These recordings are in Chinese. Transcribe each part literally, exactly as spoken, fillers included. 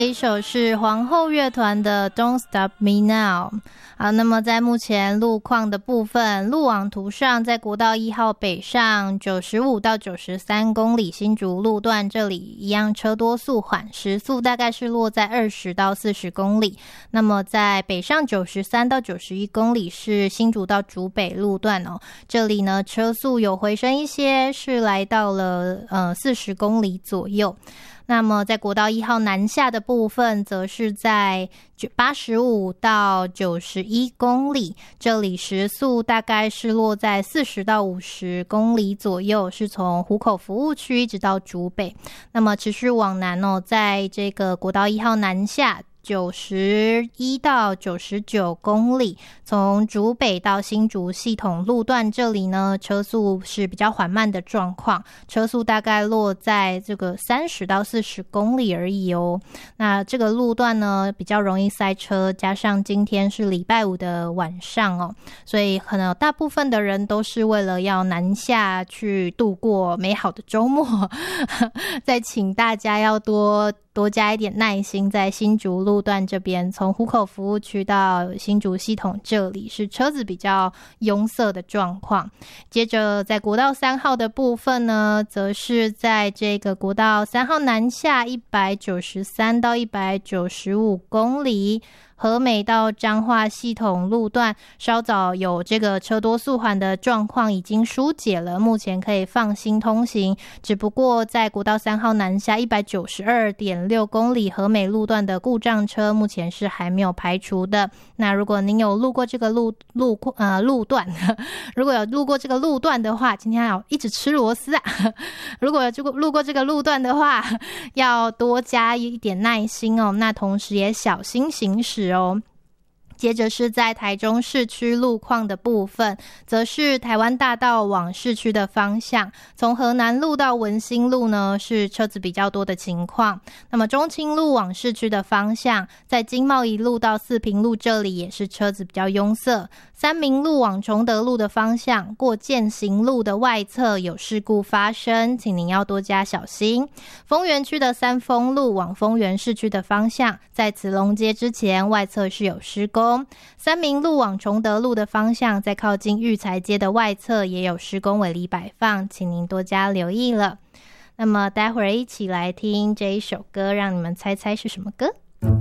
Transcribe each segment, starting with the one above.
一首是皇后乐团的 Don't Stop Me Now。 好，那么在目前路况的部分，路网图上在国道一号北上九十五到九十三公里新竹路段，这里一样车多速缓，时速大概是落在二十到四十公里。那么在北上九十三到九十一公里是新竹到竹北路段哦，这里呢车速有回升一些，是来到了呃四十公里左右。那么在国道一号南下的部分，则是在八十五到九十一公里，这里时速大概是落在四十到五十公里左右，是从湖口服务区一直到竹北。那么持续往南哦，在这个国道一号南下九十一到九十九公里，从竹北到新竹系统路段，这里呢车速是比较缓慢的状况，车速大概落在这个三十到四十公里而已哦。那这个路段呢比较容易塞车，加上今天是礼拜五的晚上哦，所以可能大部分的人都是为了要南下去度过美好的周末再请大家要多多加一点耐心，在新竹路段这边，从湖口服务区到新竹系统这里是车子比较拥塞的状况。接着在国道三号的部分呢，则是在这个国道三号南下一百九十三到一百九十五公里，和美到彰化系统路段稍早有这个车多速缓的状况已经疏解了，目前可以放心通行。只不过在国道三号南下一百九十二点六公里和美路段的故障车目前是还没有排除的。那如果您有路过这个路路呃路段如果有路过这个路段的话，今天要一直吃螺丝啊如果有路过这个路段的话，要多加一点耐心哦，那同时也小心行驶哦。接着是在台中市区路况的部分，则是台湾大道往市区的方向，从河南路到文心路呢是车子比较多的情况。那么中清路往市区的方向，在经贸一路到四平路这里也是车子比较拥塞。三民路往崇德路的方向，过健行路的外侧有事故发生，请您要多加小心。丰原区的三丰路往丰原市区的方向，在慈龙街之前外侧是有施工。三民路往崇德路的方向，在靠近育才街的外侧也有施工围篱摆放，请您多加留意了。那么待会儿一起来听这一首歌，让你们猜猜是什么歌。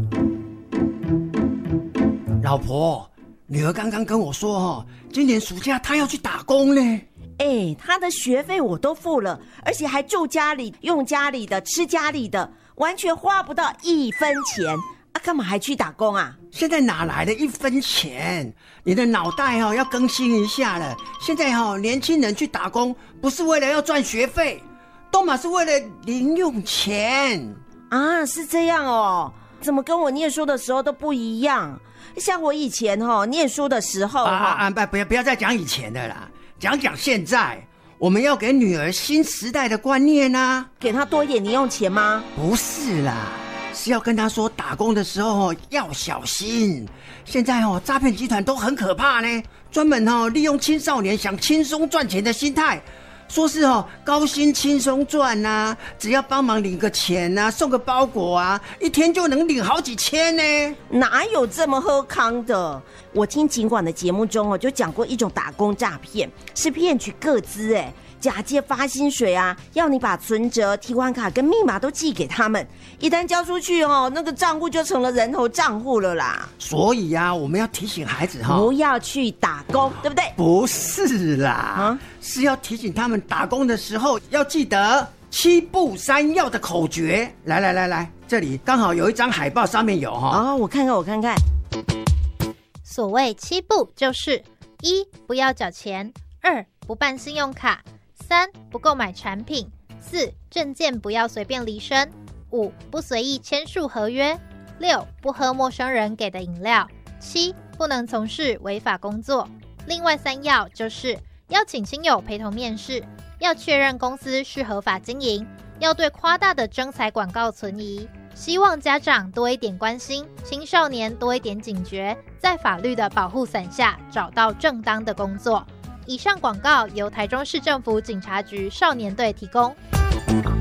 老婆，女儿刚刚跟我说哦，今年暑假她要去打工呢。 哎，她的学费我都付了，而且还住家里，用家里的，吃家里的，完全花不到一分钱啊！干嘛还去打工啊？ 现在哪来的一分钱？你的脑袋哦要更新一下了。现在哦，年轻人去打工不是为了要赚学费，都嘛是为了零用钱啊！是这样哦，怎么跟我念书的时候都不一样？像我以前哦念书的时候啊啊啊！不要不要再讲以前的啦，讲讲现在。我们要给女儿新时代的观念啊， 给她多一点零用钱吗？ 不是啦，是要跟她说打工的时候要小心。现在哦，诈骗集团都很可怕呢，专门哦利用青少年想轻松赚钱的心态，说是哦高薪轻松赚啊，只要帮忙领个钱啊，送个包裹啊，一天就能领好几千呢。 哪有这么喝康的？我听警管的节目中哦，就讲过一种打工诈骗，是骗取个资哎。假借发薪水啊，要你把存折、提款卡跟密码都寄给他们，一旦交出去哦，那个账户就成了人头账户了啦。 所以啊，我们要提醒孩子哈、哦， 不要去打工，对不对？ 不是啦，啊、是要提醒他们打工的时候要记得七不三要的口诀。来来来来，这里刚好有一张海报，上面有哈、 哦。哦，我看看，我看看。 所谓七不，就是一不要缴钱，二不办信用卡。三不购买产品，四证件不要随便离身，五不随意签署合约，六不喝陌生人给的饮料，七不能从事违法工作。另外三要就是要请亲友陪同面试，要确认公司是合法经营，要对夸大的征才广告存疑。希望家长多一点关心，青少年多一点警觉，在法律的保护伞下找到正当的工作。以上广告由台中市政府警察局少年队提供。